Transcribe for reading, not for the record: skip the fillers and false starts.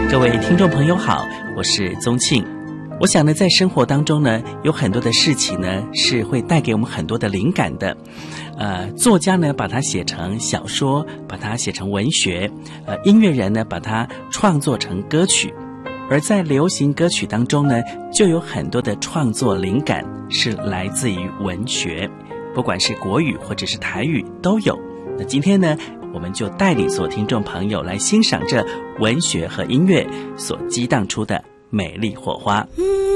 各位听众朋友好，我是宗庆。我想呢，在生活当中呢，有很多的事情呢是会带给我们很多的灵感的。作家呢把它写成小说，把它写成文学，音乐人呢把它创作成歌曲。而在流行歌曲当中呢，就有很多的创作灵感是来自于文学，不管是国语或者是台语都有。那今天呢，我们就带领所有听众朋友来欣赏这文学和音乐所激荡出的美丽火花。